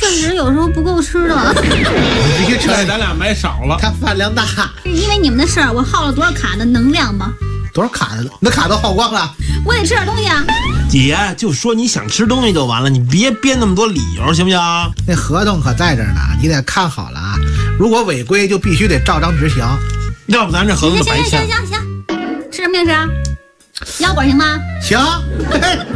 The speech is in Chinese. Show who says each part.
Speaker 1: 实有时候不够吃的。
Speaker 2: 你必须吃，
Speaker 3: 咱俩买少了。
Speaker 2: 他饭量大。
Speaker 1: 是因为你们的事儿，我耗了多少卡的能量吗？
Speaker 2: 多少卡的？那卡都耗光了。
Speaker 1: 我得吃点东西啊。
Speaker 4: 姐，就说你想吃东西就完了，你别编那么多理由，行不行？
Speaker 2: 那合同可在这儿呢，你得看好了啊！如果违规，就必须得照章执行。
Speaker 4: 要不咱这合同就白签。
Speaker 1: 行，吃什么零食？腰果行吗？
Speaker 2: 行。